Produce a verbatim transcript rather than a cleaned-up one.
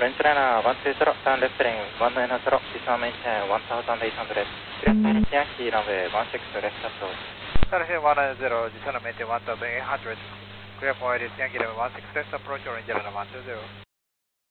French liner one two zero, turn left heading one nine zero, descend maintain one thousand eight hundred. Clear Yankee runway one six left approach. Turn here one nine zero, descend maintain one thousand eight hundred. Clear for Yankee runway one six left approach, orange runway one two zero.